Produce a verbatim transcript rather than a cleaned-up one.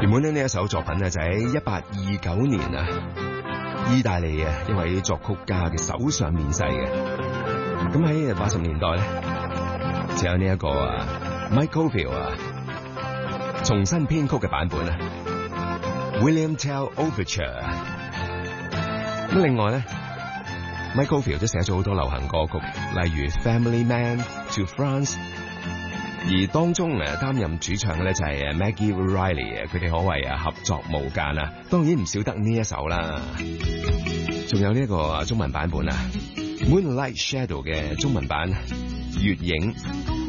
原本呢呢一首作品呢就喺一八二九年啊，意大利啊一位作曲家嘅手上面世嘅。咁喺八十年代咧，就有呢一個啊 Mike Oldfield 啊重新編曲嘅版本啊 William Tell Overture。咁另外咧 Mike Oldfield 都寫咗好多流行歌曲，例如 Family Man to France。而當中誒擔任主唱嘅咧就係 Maggie Riley 啊，佢哋可謂啊合作無間啊，當然唔少得呢一首啦。仲有呢一個中文版本啊 Moonlight Shadow 嘅中文版月影。